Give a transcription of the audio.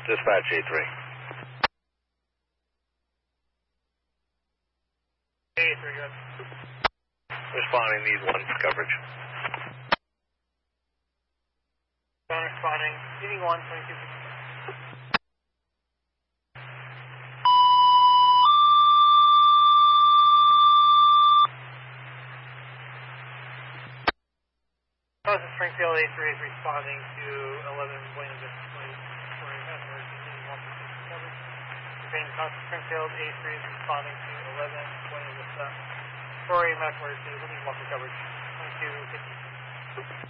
Dispatch A3. A3, go ahead. Responding, need 1 for coverage. Responding, needing 1, 22. Springfield A3 is responding to 11 Buena Vista Place for a medical emergency, needing 1 for coverage. Springfield A3 is responding to 11 Buena Vista for a medical emergency, needing 1 for coverage. 2250.